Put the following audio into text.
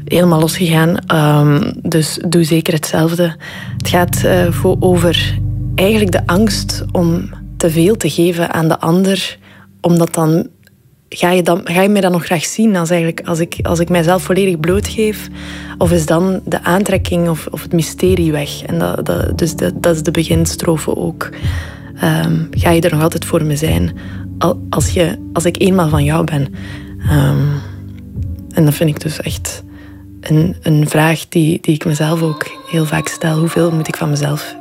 helemaal losgegaan. Dus doe zeker hetzelfde. Het gaat over eigenlijk de angst om te veel te geven aan de ander, omdat dan ga je mij dan nog graag zien als ik mijzelf volledig blootgeef? Of is dan de aantrekking of het mysterie weg? En dat is de beginstrofe ook. Ga je er nog altijd voor me zijn als ik eenmaal van jou ben? En dat vind ik dus echt een vraag die ik mezelf ook heel vaak stel. Hoeveel moet ik van mezelf